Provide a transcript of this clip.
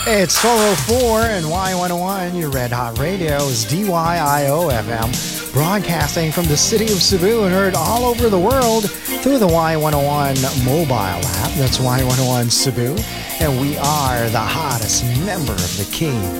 It's 1204 and Y101, your Red Hot Radio is DYIO FM, broadcasting from the city of Cebu and heard all over the world through the Y101 mobile app. That's Y101 Cebu. And we are the hottest member of the King